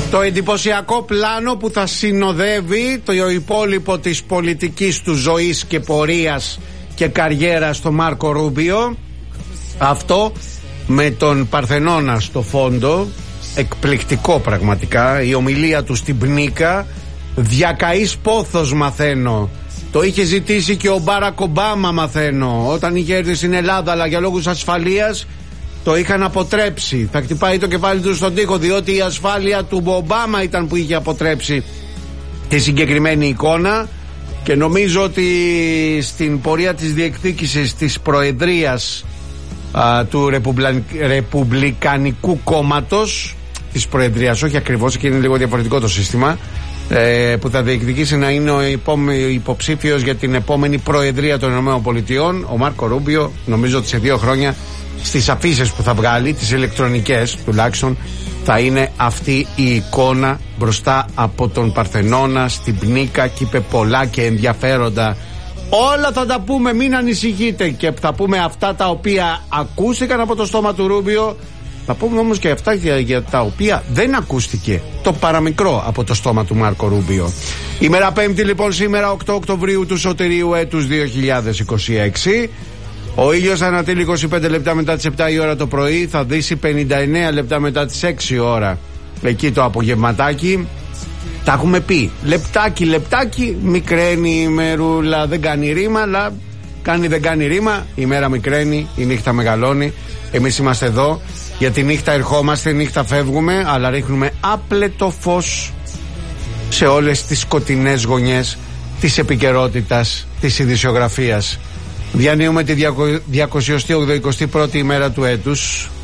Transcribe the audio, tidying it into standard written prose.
Το εντυπωσιακό πλάνο που θα συνοδεύει το υπόλοιπο της πολιτικής του ζωής και πορείας και καριέρας στο Μάρκο Ρούμπιο. Αυτό με τον Παρθενώνα στο φόντο. Εκπληκτικό πραγματικά. Η ομιλία του στην Πνίκα. Διακαής πόθος μαθαίνω. Το είχε ζητήσει και ο Μπάρακ Ομπάμα μαθαίνω. Όταν είχε έρθει στην Ελλάδα, αλλά για λόγους ασφαλείας το είχαν αποτρέψει. Θα χτυπάει το κεφάλι του στον τοίχο, διότι η ασφάλεια του Ομπάμα ήταν που είχε αποτρέψει τη συγκεκριμένη εικόνα. Και νομίζω ότι στην πορεία της διεκδίκησης της προεδρίας του Ρεπουμπλικανικού Κόμματος, της προεδρίας, όχι ακριβώς, και είναι λίγο διαφορετικό το σύστημα, που θα διεκδικήσει να είναι ο υποψήφιος για την επόμενη προεδρία των ΗΠΑ, ο Μάρκο Ρούμπιο, νομίζω ότι σε 2 χρόνια στις αφίσες που θα βγάλει, τις ηλεκτρονικές τουλάχιστον, θα είναι αυτή η εικόνα μπροστά από τον Παρθενώνα στην Πνίκα, και είπε πολλά και ενδιαφέροντα. Όλα θα τα πούμε, μην ανησυχείτε, και θα πούμε αυτά τα οποία ακούστηκαν από το στόμα του Ρούμπιο. Θα πούμε όμως και αυτά για τα οποία δεν ακούστηκε το παραμικρό από το στόμα του Μάρκο Ρούμπιο. Ημέρα Πέμπτη λοιπόν, σήμερα 8 Οκτωβρίου του σωτηρίου έτους 2026. Ο ήλιος θα ανατείλει 25 λεπτά μετά τις 7 η ώρα το πρωί, θα δύσει 59 λεπτά μετά τις 6 ώρα εκεί το απογευματάκι. Τα έχουμε πει, λεπτάκι, μικραίνει η ημερούλα, δεν κάνει ρήμα, αλλά δεν κάνει ρήμα, η μέρα μικραίνει, η νύχτα μεγαλώνει. Εμείς είμαστε εδώ, για τη νύχτα ερχόμαστε, νύχτα φεύγουμε, αλλά ρίχνουμε άπλετο φως σε όλες τις σκοτεινές γωνιές της επικαιρότητας, της ειδησιογραφίας. Διανύουμε τη 221η ημέρα του έτους.